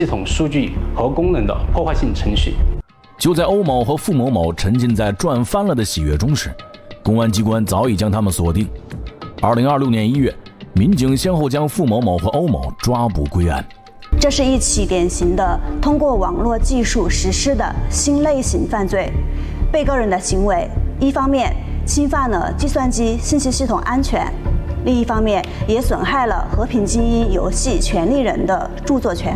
系统数据和功能的破坏性程序。 就在欧某和付某某沉浸在赚翻了的喜悦中时，公安机关早已将他们锁定。2026年1月，民警先后将付某某和欧某抓捕归案。 这是一起典型的通过网络技术实施的新类型犯罪。被告人的行为，一方面侵犯了计算机信息系统安全，另一方面也损害了和平精英游戏权利人的著作权。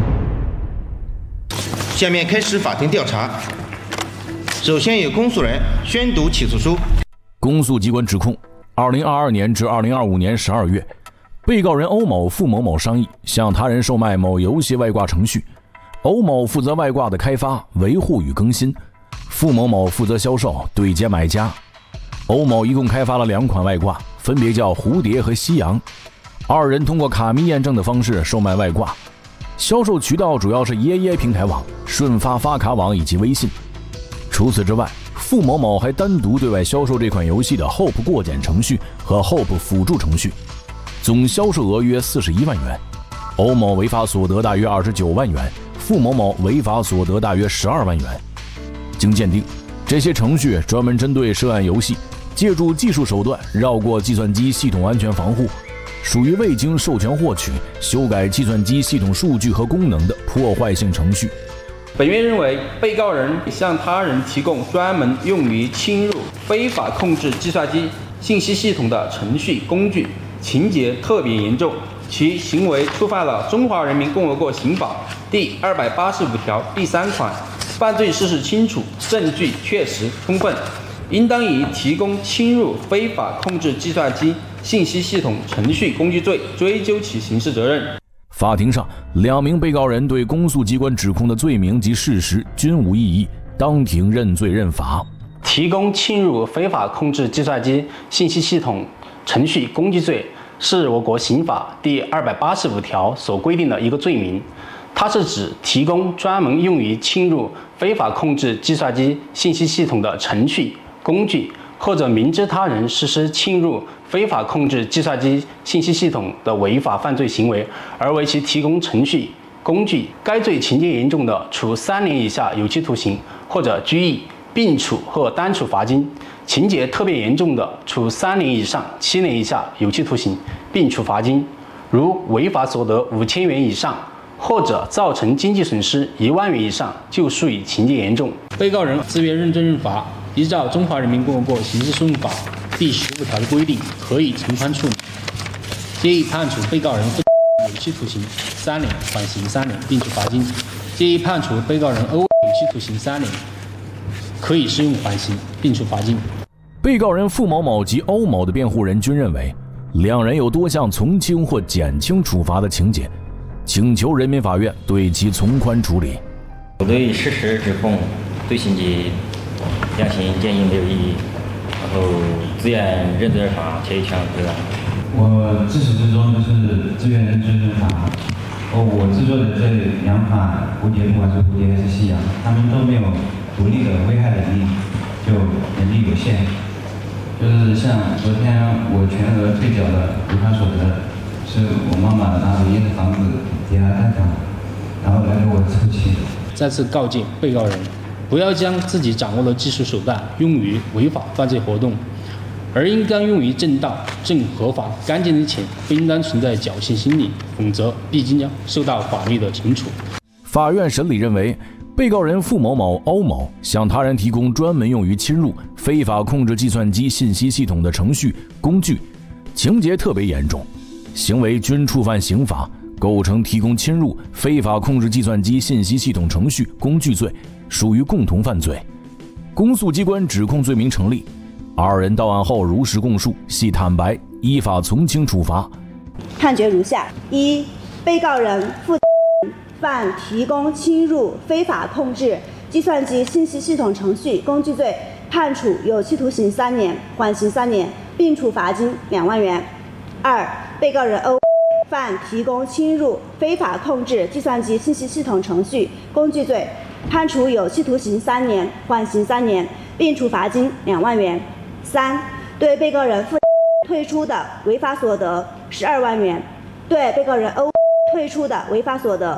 下面开始法庭调查。首先由公诉人宣读起诉书。 公诉机关指控，2022年至2025年12月，被告人欧某、付某某商议向他人售卖某游戏外挂程序，欧某负责外挂的开发、维护与更新，付某某负责销售、对接买家。欧某一共开发了2款外挂，分别叫蝴蝶和夕阳。二人通过卡密验证的方式售卖外挂，销售渠道主要是耶耶平台网、顺发发卡网以及微信。除此之外，付某某还单独对外销售这款游戏的 Hope 过检程序和 Hope 辅助程序，总销售额约41万元。欧某违法所得大约29万元，付某某违法所得大约12万元。经鉴定，这些程序专门针对涉案游戏，借助技术手段绕过计算机系统安全防护，属于未经授权获取、修改计算机系统数据和功能的破坏性程序。 本院认为，被告人向他人提供专门用于侵入、非法控制计算机信息系统的程序工具，情节特别严重，其行为触犯了《中华人民共和国刑法》第285条第3款，犯罪事实清楚，证据确实充分，应当以提供侵入、非法控制计算机信息系统程序工具罪追究其刑事责任。 法庭上，2名被告人对公诉机关指控的罪名及事实均无异议，当庭认罪认罚。 提供侵入、非法控制计算机信息系统程序工具罪是我国刑法第285条所规定的一个罪名，它是指提供专门用于侵入、非法控制计算机信息系统的程序、工具，或者明知他人实施侵入、非法控制计算机信息系统的违法犯罪行为，而为其提供程序、工具。该罪情节严重的，处3年以下有期徒刑或者拘役，并处或单处罚金；情节特别严重的，处3年以上7年以下有期徒刑，并处罚金。如违法所得5000元以上，或者造成经济损失1万元以上，就属于情节严重。 被告人自愿认罪认罚，依照《中华人民共和国刑事诉讼法》第15条的规定，可以从宽处理，建议判处被告人有期徒刑3年，缓刑3年，并处罚金；建议判处被告人欧有期徒刑3年，可以适用缓刑，并处罚金。 被告人付某某及欧某的辩护人均认为，2人有多项从轻或减轻处罚的情节，请求人民法院对其从宽处理。 我对事实指控、罪行及量刑建议没有异议，然后自愿认罪认罚，且已全部归案。 我自始至终都是自愿认罪认罚。我制作的这2款蝴蝶，不管是蝴蝶还是夕阳，他们都没有独立的危害能力，就能力有限。就是像昨天我全额退缴的违法所得，是我妈妈拿唯一的房子抵押贷款，然后来给我凑齐。 再次告诫被告人，不要将自己掌握的技术手段用于违法犯罪活动，而应当用于正当、正合法、干净的钱，不应当存在侥幸心理，否则必将受到法律的惩处。 法院审理认为，被告人付某某、欧某向他人提供专门用于侵入、非法控制计算机信息系统的程序、工具，情节特别严重，行为均触犯刑法，构成提供侵入、非法控制计算机信息系统程序、工具罪，属于共同犯罪。公诉机关指控罪名成立，2人到案后如实供述，系坦白，依法从轻处罚。 判决如下：一、被告人付犯提供侵入、非法控制计算机信息系统程序、工具罪，判处有期徒刑3年，缓刑3年，并处罚金2万元。2、被告人欧犯提供侵入、非法控制计算机信息系统程序、工具罪，判处有期徒刑3年，缓刑3年，并处罚金2万元。3、对被告人付退出的违法所得12万元，对被告人欧退出的违法所得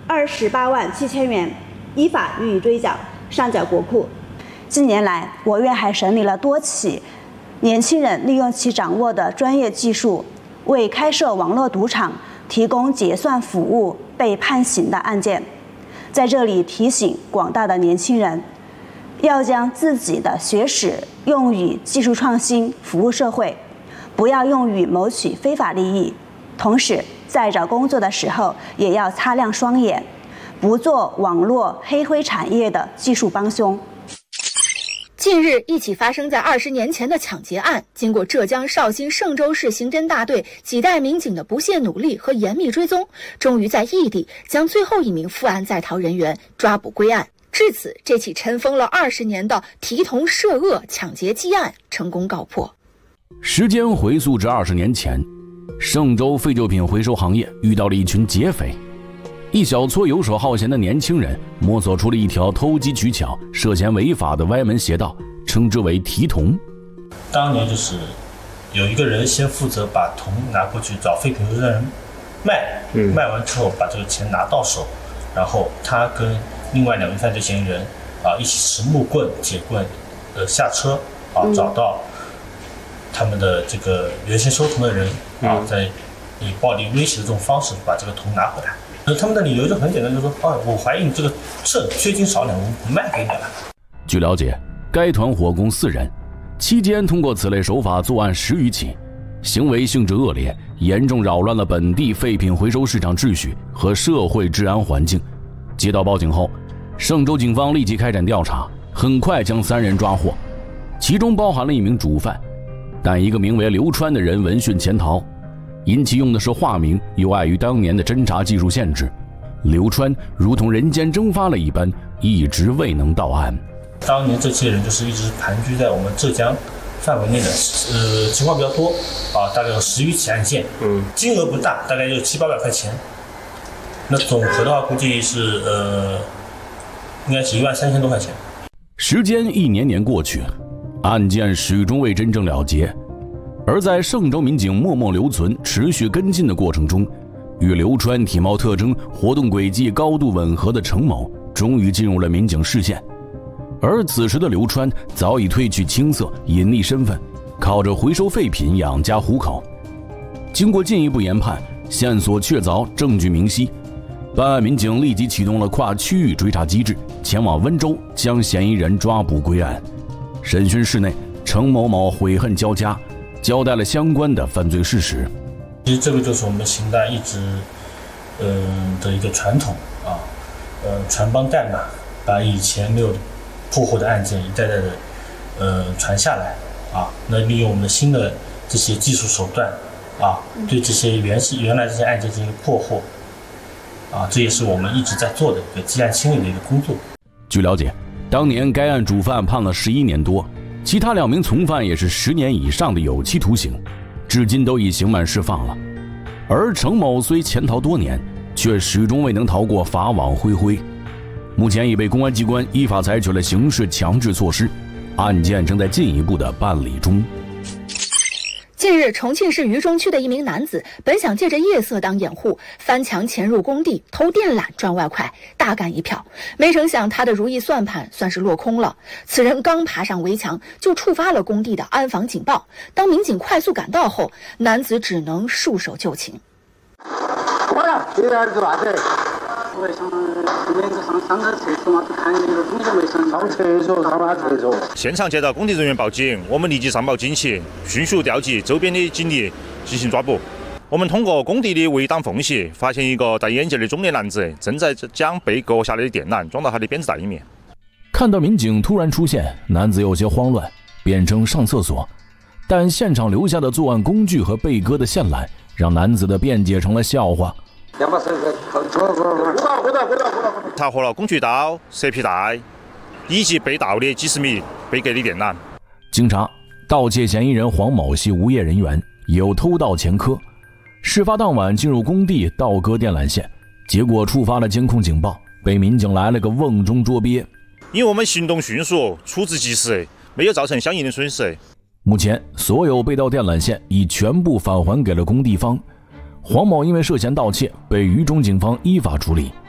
28万7千元，依法予以追缴，上缴国库。近年来，我院还审理了多起年轻人利用其掌握的专业技术，为开设网络赌场提供结算服务被判刑的案件。在这里提醒广大的年轻人，要将自己的学识用于技术创新，服务社会，不要用于谋取非法利益。同时，在找工作的时候，也要擦亮双眼，不做网络黑灰产业的技术帮凶。 近日，一起发生在20年前的抢劫案，经过浙江绍兴嵊州市刑侦大队几代民警的不懈努力和严密追踪，终于在异地将最后一名负案在逃人员抓捕归案。至此，这起尘封了20年的提童涉恶抢劫积案成功告破。 时间回溯至20年前，嵊州废旧品回收行业遇到了一群劫匪。一小撮游手好闲的年轻人摸索出了一条偷机取巧、涉嫌违法的歪门邪道，称之为提童。 当年就是有一个人先负责把童拿过去找废品回收站人卖，卖完之后把这个钱拿到手，然后他跟另外2名犯罪嫌疑人一起持木棍、铁棍下车找到他们的这个原先收童的人再以暴力威胁的这种方式把这个童拿回来。他们的理由就很简单，就是说我怀疑你这个秤缺斤少两，我不卖给你了。 据了解，该团伙共4人，期间通过此类手法作案10余起，行为性质恶劣，严重扰乱了本地废品回收市场秩序和社会治安环境。接到报警后，嵊州警方立即开展调查，很快将3人抓获，其中包含了一名主犯，但一个名为刘川的人闻讯潜逃。因其用的是化名，又碍于当年的侦查技术限制，刘川如同人间蒸发了一般，一直未能到案。 当年这些人就是一直盘踞在我们浙江范围内的，情况比较多大概有10余起案件，金额不大，大概就700-800块钱。那总和的话，估计是应该是13000多块钱。 时间一年年过去，案件始终未真正了结。而在嵊州民警默默留存、持续跟进的过程中，与刘川体貌特征、活动轨迹高度吻合的程某终于进入了民警视线。而此时的刘川早已褪去青涩隐匿身份，靠着回收废品养家糊口。经过进一步研判，线索确凿，证据明晰，办案民警立即启动了跨区域追查机制，前往温州将嫌疑人抓捕归案。审讯室内，程某某悔恨交加，交代了相关的犯罪事实。 其实这个就是我们刑大一直的一个传统传帮带嘛，把以前没有破获的案件一代代的传下来那利用我们新的这些技术手段对这些原来这些案件进行破获这也是我们一直在做的一个积案清理的一个工作。 据了解，当年该案主犯判了11年多，其他2名从犯也是10年以上的有期徒刑，至今都已刑满释放了。而程某虽潜逃多年，却始终未能逃过法网恢恢。目前已被公安机关依法采取了刑事强制措施，案件正在进一步的办理中。 近日，重庆市渝中区的一名男子本想借着夜色当掩护，翻墙潜入工地偷电缆赚外快，大干一票。没成想他的如意算盘算是落空了。此人刚爬上围墙，就触发了工地的安防警报。当民警快速赶到后，男子只能束手就擒。 我想连着上个厕所嘛，就看见那个工地没上厕所。 现场接到工地人员报警，我们立即上报警情，迅速调集周边的警力进行抓捕。我们通过工地的围挡缝隙，发现一个戴眼镜的中年男子正在将被割下来的电缆装到他的编织袋里面。 看到民警突然出现，男子有些慌乱，辩称上厕所，但现场留下的作案工具和被割的线缆，让男子的辩解成了笑话。 查获了工具刀、蛇皮袋以及被盗的几十米被割的电缆。 经查，盗窃嫌疑人黄某系无业人员，有偷盗前科。事发当晚进入工地盗割电缆线，结果触发了监控警报，被民警来了个瓮中捉鳖。 因为我们行动迅速，处置及时，没有造成相应的损失。 目前，所有被盗电缆线已全部返还给了工地方。黄某因为涉嫌盗窃，被渝中警方依法处理。